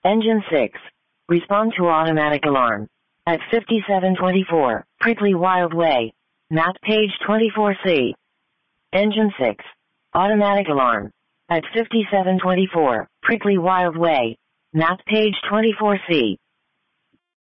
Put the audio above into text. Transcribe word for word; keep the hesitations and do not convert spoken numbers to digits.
Engine six. Respond to automatic alarm. At fifty-seven twenty-four, Prickly Wild Way. Map page twenty-four C. Engine six. Automatic alarm. At fifty-seven twenty-four, Prickly Wild Way. Map page twenty-four C.